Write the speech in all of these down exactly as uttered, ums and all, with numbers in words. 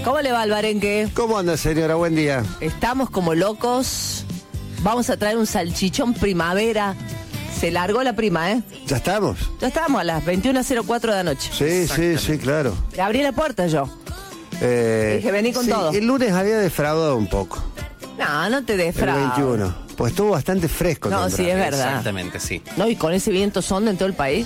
¿Cómo le va al Barenque? ¿Cómo anda, señora? Buen día. Estamos como locos. Vamos a traer un salchichón primavera. Se largó la prima, ¿eh? ¿Ya estamos? Ya estamos a las veintiuna cero cuatro de la noche. Sí, sí, sí, claro. Le abrí la puerta yo. Eh, Dije, vení con sí, todo. El lunes había defraudado un poco. No, no te El defraudo. veintiuno. Pues estuvo bastante fresco. No, temprano. sí, es verdad. Exactamente, sí. No, y con ese viento sonda en todo el país.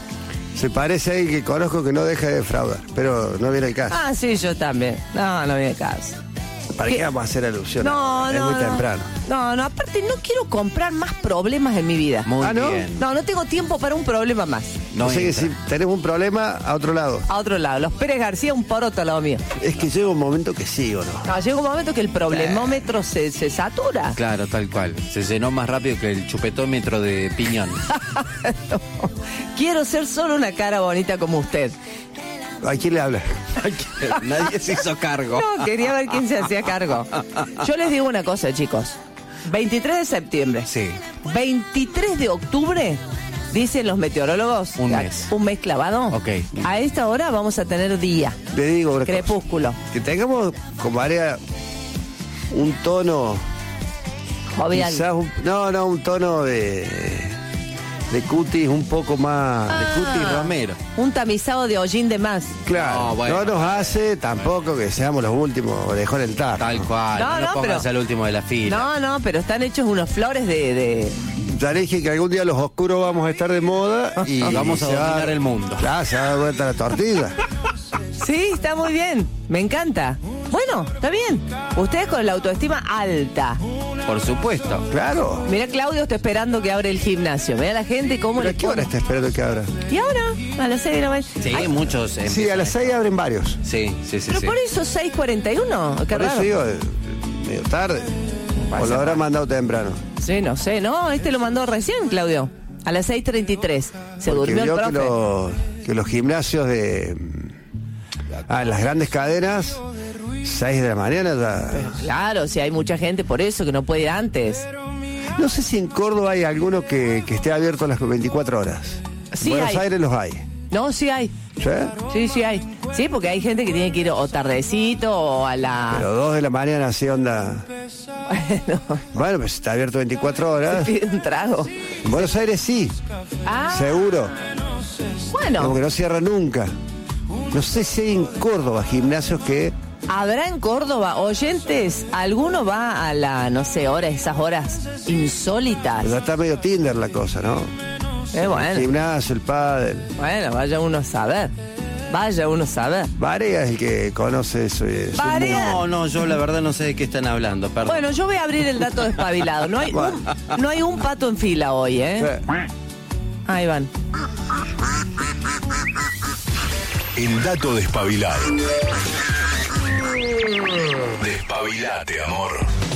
Se parece a alguien que conozco que no deja de defraudar, pero no viene el caso. Ah, sí, yo también. No, no viene caso. ¿Para ¿Qué? qué vamos a hacer alusión? No, es no, muy no. temprano. No, no, aparte no quiero comprar más problemas en mi vida. Muy Ah, ¿no? bien. No, no tengo tiempo para un problema más. No o sea que entra. si tenemos un problema, a otro lado. A otro lado, los Pérez García, un poroto al lado mío. Es que llega un momento que sí o no. No, llega un momento que el problemómetro se, se satura. Claro, tal cual. Se llenó más rápido que el chupetómetro de piñón. No. Quiero ser solo una cara bonita como usted. ¿A quién le habla? Nadie se hizo cargo. No, quería ver quién se hacía cargo. Yo les digo una cosa, chicos. veintitrés de septiembre. Sí. veintitrés de octubre, dicen los meteorólogos. Un mes. Un mes clavado. Ok. A esta hora vamos a tener día. Le digo una cosa. Crepúsculo. Que tengamos como área un tono. Jovial. Quizás un- no, no, un tono de. de cutis un poco más. Ah. De Cuti Romero. Un tamizado de hollín de más. Claro, No, bueno. no nos hace tampoco que seamos los últimos orejón el tarro. Tal cual. No, No, no, no pongas pero- al último de la fila. No, no, pero están hechos unos flores de... de... Ya le dije que algún día los oscuros vamos a estar de moda y Vamos a se va- dominar el mundo. Ya, se va a dar vuelta la tortilla. Sí, está muy bien. Me encanta. Bueno, está bien. Ustedes con la autoestima alta. Por supuesto. Claro. Mira, Claudio está esperando que abra el gimnasio. Mira la gente cómo ¿Pero le a qué hora pone. está esperando que abra? Y ahora, a las seis de la mañana. Sí, Ay, muchos. Sí, empiezan a las seis abren varios. Sí, sí, sí. pero sí. por eso seis cuarenta y uno. Qué Por eso raro. digo, eh, medio tarde. O lo habrá mandado temprano. Sí, no sé. No, este lo mandó recién, Claudio. A las seis treinta y tres. Se Porque durmió el vio que, profe. los- que los gimnasios de. Ah, las grandes cadenas, seis de la mañana ya. Claro, si hay mucha gente por eso que no puede ir antes. No sé si en Córdoba hay alguno que, que esté abierto a las veinticuatro horas. Sí en Buenos hay. Aires los hay. No, sí hay. ¿Sí? Sí, sí hay. Sí, porque hay gente que tiene que ir o tardecito o a la... Pero dos de la mañana así onda. Bueno, Bueno, pues está abierto veinticuatro horas. pide un trago. En Buenos Aires sí, Ah, seguro. bueno. Como que no cierra nunca. No sé si hay en Córdoba gimnasios que. ¿Habrá en Córdoba oyentes? ¿Alguno va a la, no sé, hora, esas horas insólitas? Ya está medio Tinder la cosa, ¿no? Eh, El bueno, gimnasio, el pádel. bueno, vaya uno a saber. Vaya uno a saber. Varea es el que conoce eso. y es un Varea. No, no, yo la verdad no sé de qué están hablando, perdón. Bueno, yo voy a abrir el dato despabilado. No hay un, no hay un pato en fila hoy, ¿eh? mundo. Ahí van. El dato despabilado. Despabilate, amor.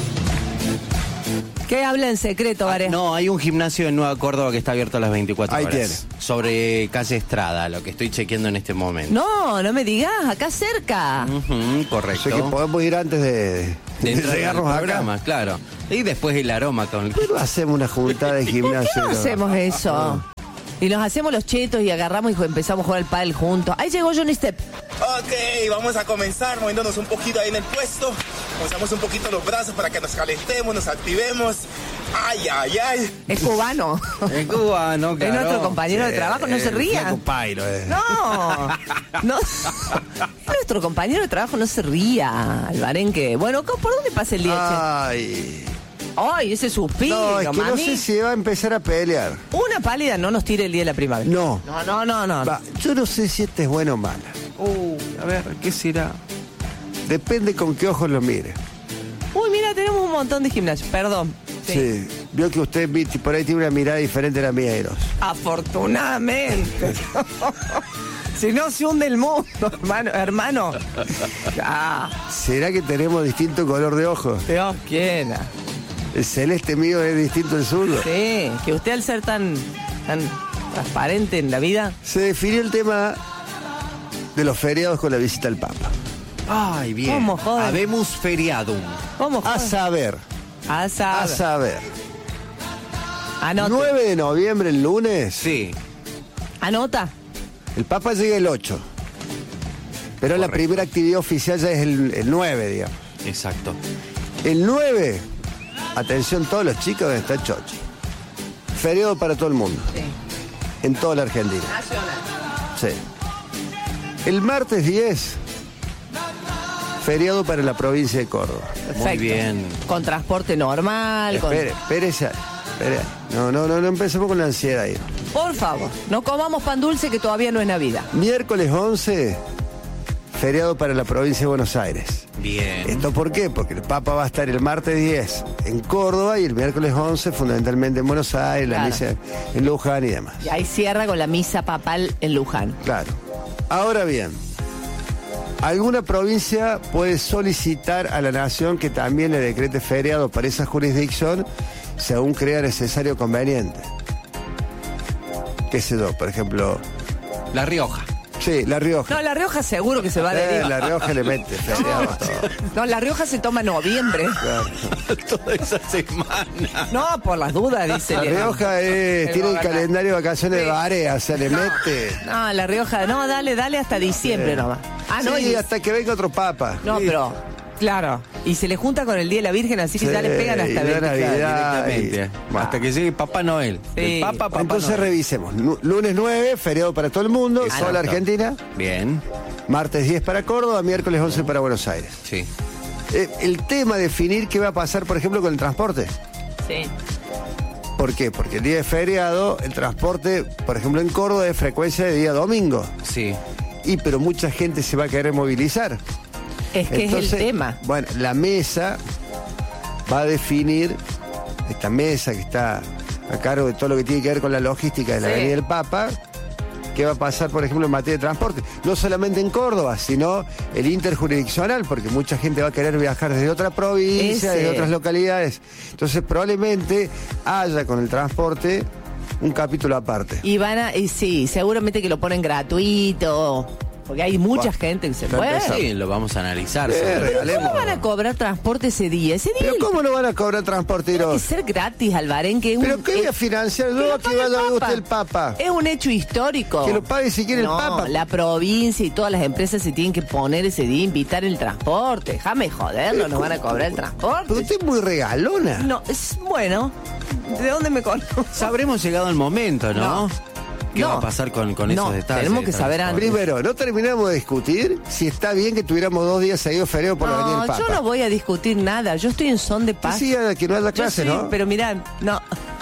¿Qué habla en secreto, Varea? No, hay un gimnasio en Nueva Córdoba que está abierto a las veinticuatro Ahí horas. tiene. Sobre calle Estrada, lo que estoy chequeando en este momento. No, no me digas, acá cerca. Ujú, O correcto. sea que podemos ir antes de, de de entrar al llegarnos acá. programa, claro. Y después el aroma con el... Pero hacemos una juntada de ¿Por qué gimnasio. no hacemos eso? Y nos hacemos los chetos y agarramos y empezamos a jugar al pádel juntos. Ahí llegó Johnny Step. Ok, vamos a comenzar moviéndonos un poquito ahí en el puesto. Usamos un poquito los brazos para que nos calentemos, nos activemos. Ay, ay, ay. Es cubano. El cubano, Es claro. nuestro compañero de trabajo, no se ría. Flaco Pairo, eh. No, no. Nuestro compañero de trabajo no se ría, Alvarenque. Bueno, ¿por dónde pasa el día, Ay. che? Ay, ese suspiro, No, es que no mami. sé si va a empezar a pelear. Una pálida no nos tire el día de la primavera. No. No, no, no, no. Va, yo no sé si esta es buena o mala. Uh, a ver, ¿qué será? Depende con qué ojos lo mire. Uy, mira, tenemos un montón de gimnasios. Perdón. Sí. Vio que usted viste, por ahí tiene una mirada diferente a la mía, Eros. Afortunadamente. Si no, se hunde el mundo, hermano. hermano. Ah, ¿Será que tenemos distinto color de ojos? Dios quiera. El celeste mío es distinto del suyo. Sí, que usted al ser tan, tan transparente en la vida. Se definió el tema de los feriados con la visita al Papa. Ay, bien. ¿Cómo joder? Habemus feriadum. ¿Cómo? A saber, A a saber. saber. Anote. nueve de noviembre, el lunes, Sí. Anota. el Papa llega el ocho. Pero la Correcto. primera actividad oficial ya es el, el nueve, digamos. Exacto. El nueve, atención todos los chicos, donde está Chochi. Feriado para todo el mundo, Sí. en toda la Argentina. Nacional. Sí. El martes diez, feriado para la provincia de Córdoba. Perfecto. bien. Con transporte normal. con- Espere, espere, ya, espere. No, no, no, no empecemos con la ansiedad ahí. Por favor, no comamos pan dulce que todavía no es Navidad. Miércoles once, feriado para la provincia de Buenos Aires. Bien. ¿Esto por qué? Porque el Papa va a estar el martes diez en Córdoba y el miércoles once fundamentalmente en Buenos Aires, la Claro. misa en Luján y demás. Y ahí cierra con la misa papal en Luján. Claro. Ahora bien, alguna provincia puede solicitar a la nación que también le decrete feriado para esa jurisdicción según crea necesario o conveniente. ¿Qué sé yo? Por ejemplo, La Rioja. sí, La Rioja. No, La Rioja seguro que se va a Eh, adherir. La Rioja le mete feriado a todo. No, La Rioja se toma en noviembre. Claro. Toda esa semana. No, por las dudas, dice. La Rioja es- El tiene el gobernador. calendario de vacaciones de Sí. Barea, o sea, le mete. No, La Rioja, no, dale, dale hasta diciembre nomás. Ah, no, Sí, y- hasta que venga otro papa. no, pero, claro. Y se le junta con el Día de la Virgen, así que Sí, ya le pegan y hasta la veinte. Navidad. Directamente. y- Hasta que llegue Papá Noel. Sí. El Papa, Papá Entonces Noel. revisemos. Nu- Lunes nueve, feriado para todo el mundo, Exacto. toda la Argentina. Bien. Martes diez para Córdoba, miércoles once para Buenos Aires. Sí. Eh, el tema, definir qué va a pasar, por ejemplo, con el transporte. Sí. ¿Por qué? Porque el día de feriado, el transporte, por ejemplo, en Córdoba es frecuencia de día domingo. Sí. Y pero mucha gente se va a querer movilizar. Es que Entonces, es el tema. Bueno, la mesa va a definir, esta mesa que está a cargo de todo lo que tiene que ver con la logística de la Sí. Avenida del Papa, qué va a pasar, por ejemplo, en materia de transporte. No solamente en Córdoba, sino el interjurisdiccional, porque mucha gente va a querer viajar desde otra provincia, Ese. de otras localidades. Entonces, probablemente haya con el transporte un capítulo aparte. Y van a, y sí, seguramente que lo ponen gratuito. Porque hay mucha Buah, gente que se ya puede. empezamos. Sí, lo vamos a analizar. Eh, seguro. Pero regalemos. ¿cómo van a cobrar transporte ese día? Ese día Pero el- ¿cómo no van a cobrar transporte, tiene que Iro? ser gratis, Albarén, que es ¿Pero un- qué voy a es- financiar que yo lo que pague el vaya a Papa. usted el Papa? Es un hecho histórico. Que lo pague si quiere el No, Papa. la provincia y todas las empresas se tienen que poner ese día, invitar el transporte. Déjame joderlo, nos van a cobrar el Pero transporte. usted es muy regalona. No, es bueno. ¿De dónde me conozco? Sabremos llegado el momento, ¿no? No. ¿Qué No. va a pasar con, con No, esos detalles? tenemos que saber antes. Primero, no terminamos de discutir si está bien que tuviéramos dos días seguidos feriado por la Avenida No, del Papa. yo no voy a discutir nada. Yo estoy en son de paz. Sí, a que no haya Yo clase, sí, ¿no? pero mirá, no.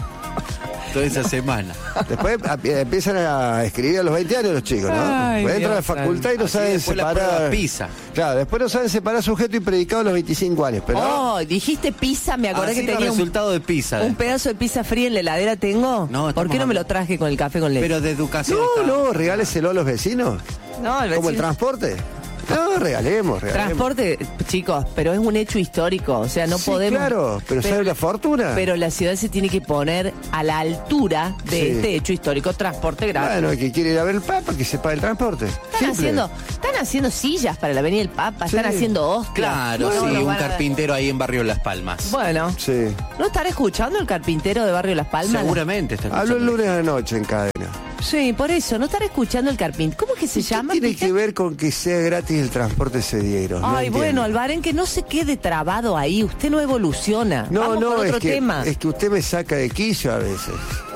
Toda esa semana. Después a- empiezan a escribir a los veinte años los chicos, ¿no? Ay, Pues entran a la Dios facultad y no Así saben después la separar. prueba PISA. Claro, después no saben separar sujeto y predicado a los veinticinco años, pero Oh, dijiste pizza, me acordé Así que los tenía un, resultados de PISA. un pedazo de pizza fría en la heladera, ¿tengo? No, ¿Por estamos qué no me lo hablando- traje con el café con leche? Pero de educación. no, está- no, regáleselo a los vecinos. no, el Como el vecino- transporte. No, regalemos, regalemos. Transporte, chicos, pero es un hecho histórico, o sea, no Sí, podemos... claro, pero ¿sabe la fortuna? Pero la ciudad se tiene que poner a la altura de Sí. este hecho histórico, transporte gratis. Bueno, el que quiere ir a ver el Papa, que se pague el transporte. Están Simple. haciendo, están haciendo sillas para la Avenida del Papa, Sí. están haciendo hostias. Claro, No, sí, no un van a- carpintero ahí en Barrio Las Palmas. Bueno, Sí. ¿no estará escuchando el carpintero de Barrio Las Palmas? Seguramente está Habló el escuchando. lunes a la noche en cadena. Sí, por eso, ¿no estará escuchando el carpintero? ¿Cómo es que se ¿Qué llama? tiene Peter? que ver con que sea gratis el transporte cediero? No Ay, entiendo. bueno, Albarén, que no se quede trabado ahí. Usted no evoluciona. No, Vamos no, con otro es, que, tema. es que usted me saca de quicio a veces.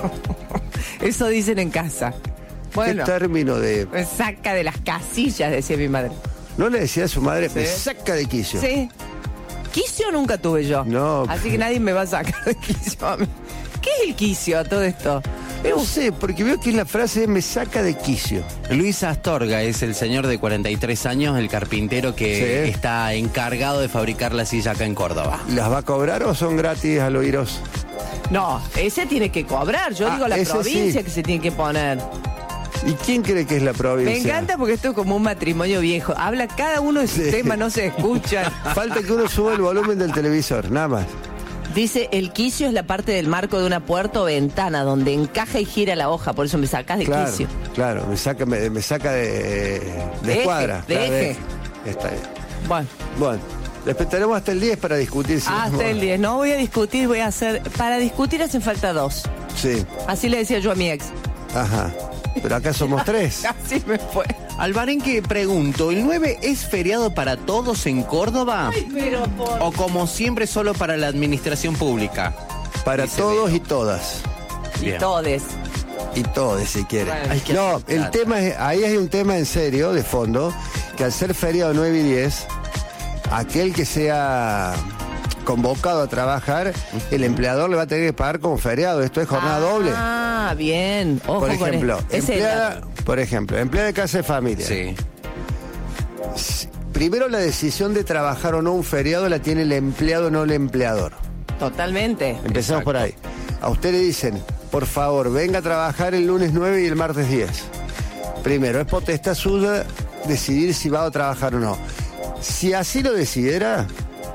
Eso dicen en casa. Bueno, ¿Qué término de...? me saca de las casillas, decía mi madre. ¿No le decía a su madre, Sí. me saca de quicio? Sí. Quicio nunca tuve yo. No. Así que nadie me va a sacar de quicio a mí. ¿Qué es el quicio a todo esto? No sé, porque veo que la frase es me saca de quicio. Luis Astorga es el señor de cuarenta y tres años, el carpintero que Sí. está encargado de fabricar la silla acá en Córdoba. ¿Las va a cobrar o son gratis a lo iros? No, ese tiene que cobrar. Yo Ah, digo la ese provincia sí. que se tiene que poner. ¿Y quién cree que es la provincia? Me encanta porque esto es como un matrimonio viejo. Habla cada uno de sus Sí. temas, no se escuchan. Falta que uno suba el volumen del televisor, nada más. Dice, el quicio es la parte del marco de una puerta o ventana donde encaja y gira la hoja, por eso me sacás de Claro, quicio. claro, me saca, me, me saca de, de, De eje, escuadra. de claro, eje. Está bien. Bueno, Bueno, respetaremos hasta el diez para discutir. si- hasta el diez. No voy a discutir, voy a hacer... Para discutir hacen falta dos. Sí, Así le decía yo a mi ex. ajá. Pero acá somos tres. Así me fue. Alvarenque, pregunto, ¿el nueve es feriado para todos en Córdoba? Ay, pero por... ¿O como siempre solo para la administración pública? Para Dice todos Vero. y todas. Bien. Y todes. Y todos, si quiere. Bueno. Hay que No, hacer el plata. tema es, ahí hay un tema en serio, de fondo, que al ser feriado nueve y diez, aquel que sea convocado a trabajar, el empleador le va a tener que pagar como feriado. Esto es jornada doble. Ah, bien. Ojo Por con ejemplo, el- ese empleada, dato. por ejemplo, empleada de casa de familia. Sí. Primero la decisión de trabajar o no un feriado la tiene el empleado, no el empleador. Totalmente. Empezamos Exacto. por ahí. A usted le dicen, por favor, venga a trabajar el lunes nueve y el martes diez. Primero, es potestad suya decidir si va a trabajar o no. Si así lo decidiera,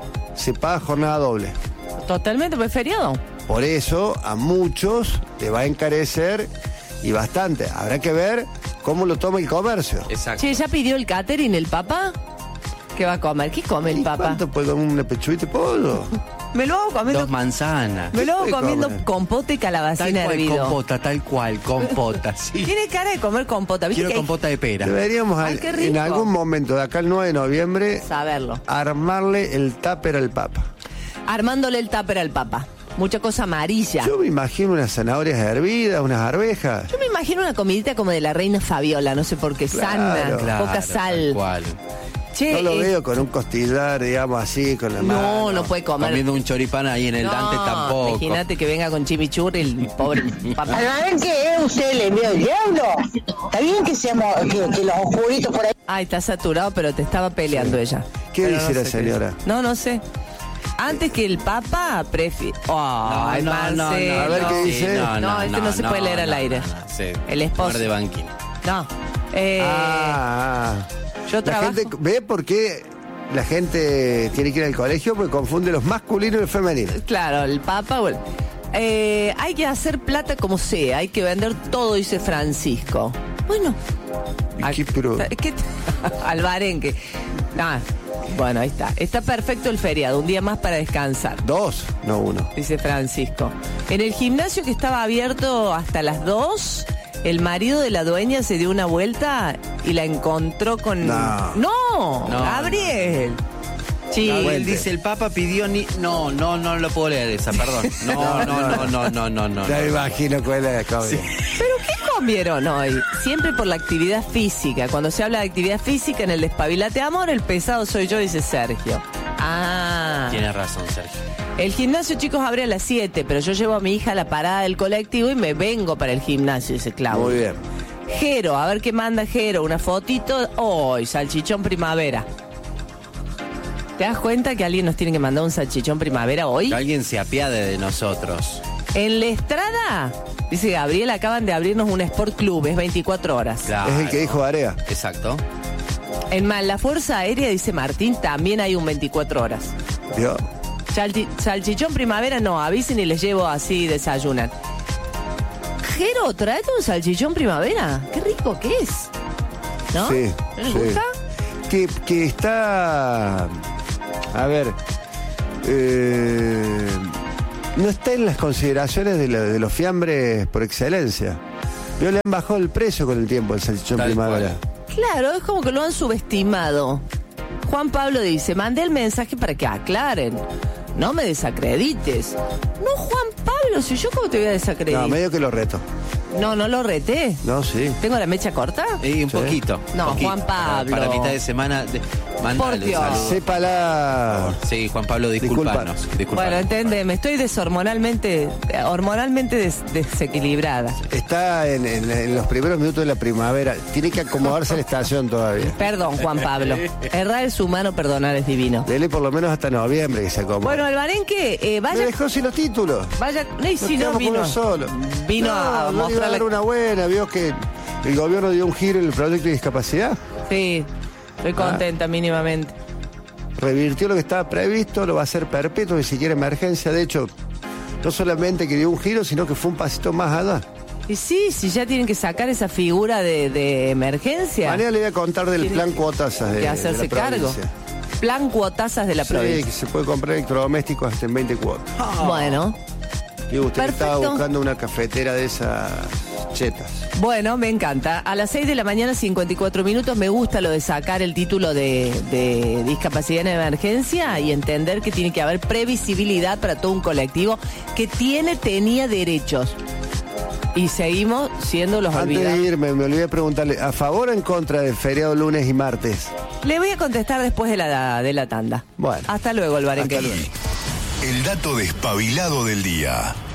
se paga jornada doble. Totalmente, pues feriado. Por eso a muchos le va a encarecer y bastante. Habrá que ver cómo lo toma el comercio. Exacto. Che, ¿ya pidió el catering el papá? ¿Qué va a comer? ¿Qué come el ¿Y papá? cuánto puede comer una pechuguita de pollo? Me lo hago comiendo, Dos manzanas. me lo hago ¿Qué comiendo come? compote y Tal calabacina cual, hervido. compota, tal cual, compota, sí. Tiene cara de comer compota, ¿viste? Quiero que hay- compota de pera. Deberíamos Ay, al- qué rico. en algún momento de acá el nueve de noviembre Saberlo. armarle el tupper al papa. Armándole el tupper al papá. Mucha cosa amarilla. Yo me imagino unas zanahorias hervidas, unas arvejas. Yo me imagino una comidita como de la reina Fabiola, no sé por qué, Claro. sana, Claro, poca tal sal. cual. Che, No lo eh, veo con un costillar, digamos así, con la mano. no, no puede comer. Comiendo un choripán ahí en el Dante tampoco. Imagínate que venga con chimichurri el pobre papá. ¿Saben qué es usted el envío del diablo? Está bien que seamos, que, que los oscuritos por ahí. Ay, está saturado, pero te estaba peleando ella. ¿Qué Pero dice no la sé qué señora? dice. No, no sé. Antes que el Papa, prefiere. Oh, No, no, no, Marcelo. A ver qué dice. No, este no se puede leer al aire. sí. El esposo. Muerde banquín. No. Eh, Ah, ah. yo La trabajo. gente, ¿ve por qué la gente tiene que ir al colegio? Porque confunde los masculinos y los femeninos. Claro, el Papa. Bueno. Eh, hay que hacer plata como sea, hay que vender todo, dice Francisco. Bueno. ¿Y qué, pero- ¿Qué? Alvarenque. Ah, bueno, ahí está. Está perfecto el feriado, un día más para descansar. Dos, no uno. Dice Francisco. En el gimnasio que estaba abierto hasta las dos, el marido de la dueña se dio una vuelta y la encontró con... No. ¡No! No. Gabriel. Sí. No, él Cuente. dice, el Papa pidió ni... No, no, no lo puedo leer esa, perdón. No, no, no, no, no, no, no. Ya me no. imagino cuál es la comida. ¿Pero qué comieron hoy? Siempre por la actividad física. Cuando se habla de actividad física en el Despabilate Amor, el pesado soy yo, dice Sergio. Ah. Tienes razón, Sergio. El gimnasio, chicos, abre a las siete, pero yo llevo a mi hija a la parada del colectivo y me vengo para el gimnasio, dice Claudio. Muy bien. Jero, a ver qué manda Jero, una fotito. ¡Hoy, salchichón primavera! ¿Te das cuenta que alguien nos tiene que mandar un salchichón primavera hoy? Que alguien se apiade de nosotros. En la Estrada, dice Gabriel, acaban de abrirnos un Sport Club, es veinticuatro horas. Claro. Es el que dijo Area. Exacto. En Ma- la Fuerza Aérea, dice Martín, también hay un veinticuatro horas. ¿Vio? Salchi- salchichón primavera no, avisen y les llevo así desayunan. Jero, ¿traete un salchichón primavera? Qué rico que es. ¿No? Sí, ¿No les sí. gusta? Que, que está... A ver... eh, no está en las consideraciones de, la- de los fiambres por excelencia. Yo le han bajado el precio con el tiempo el salchichón Tal primavera. Claro, es como que lo han subestimado. Juan Pablo dice, mandé el mensaje para que aclaren. No me desacredites. No, Juan Pablo, si yo cómo te voy a desacreditar. No, medio que lo reto. No, no lo reté. No, sí. ¿Tengo la mecha corta? Y un Sí. poquito. No, poquito. Juan Pablo. Para, para mitad de semana. De, mándale Por Dios. un saludo. Sépala. Sí, Juan Pablo, disculpanos. disculpanos. Bueno, entiende, me estoy deshormonalmente, eh, hormonalmente des- desequilibrada. Está en, en- en los primeros minutos de la primavera. Tiene que acomodarse a la estación todavía. Perdón, Juan Pablo. Errar es humano, perdonar es divino. Dele por lo menos hasta noviembre que se acomode. Bueno, Alvarenque, eh, Me vaya, dejó sin los títulos. vaya, no, y Nos si no quedamos con vino, uno solo. vino No, a no le iba mostrar a dar la... una buena. Vio que el gobierno dio un giro en el proyecto de discapacidad. Sí, estoy contenta mínimamente. Revirtió lo que estaba previsto, lo va a hacer perpetuo, ni siquiera emergencia. De hecho, no solamente que dio un giro, sino que fue un pasito más allá. Y sí, si ya tienen que sacar esa figura de, de emergencia, Mañana le voy a contar del Tiene plan cuotas de, que hacerse de la cargo. provincia. Plan cuotazas de la Sí, provincia. que se puede comprar electrodomésticos hasta en veinte cuotas. Bueno, Y usted que estaba Perfecto. buscando una cafetera de esas chetas. Bueno, me encanta. A las seis de la mañana, cincuenta y cuatro minutos, me gusta lo de sacar el título de, de discapacidad en emergencia y entender que tiene que haber previsibilidad para todo un colectivo que tiene, tenía derechos. Y seguimos siendo los Antes olvidados. de irme, me olvidé de preguntarle, ¿a favor o en contra del feriado lunes y martes? Le voy a contestar después de la, de la tanda. Bueno. Hasta luego, el Barenque. Hasta luego. El dato despabilado del día.